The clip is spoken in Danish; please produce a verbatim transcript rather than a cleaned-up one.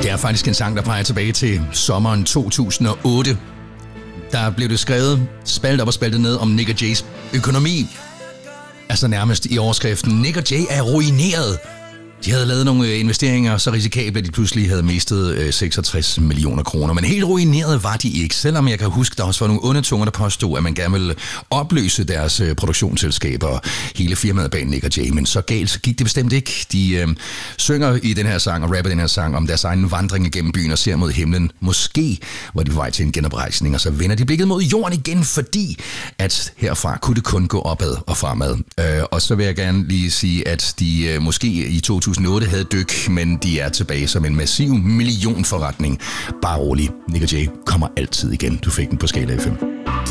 Det er faktisk en sang, der peger tilbage til sommeren to tusind og otte. Der blev det skrevet, spaltet op og spaltet ned om Nik og Jays økonomi. Altså nærmest i overskriften, Nik og Jay er ruineret. De havde lavet nogle investeringer så risikable, at de pludselig havde mistet seksogtres millioner kroner. Men helt ruineret var de ikke, selvom jeg kan huske, der også var nogle onde tunger, der påstod, at man gerne ville opløse deres produktionsselskaber. Hele firmaet bag Nik og Jay, men så galt gik det bestemt ikke. De øh, synger i den her sang og rapper den her sang om deres egen vandring igennem byen og ser mod himlen. Måske var de på vej til en genoprejsning, og så vender de blikket mod jorden igen, fordi at herfra kunne det kun gå opad og fremad. Øh, og så vil jeg gerne lige sige, at de øh, måske i to tusind og otte havde dyk, men de er tilbage som en massiv millionforretning. Bare rolig, Nik og Jay kommer altid igen. Du fik den på Skala F M.